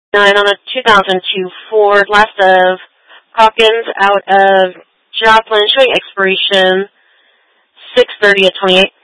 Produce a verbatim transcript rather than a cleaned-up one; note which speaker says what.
Speaker 1: nine on a two thousand two Ford, last of Hawkins out of Joplin, showing expiration six thirty of twenty-eight.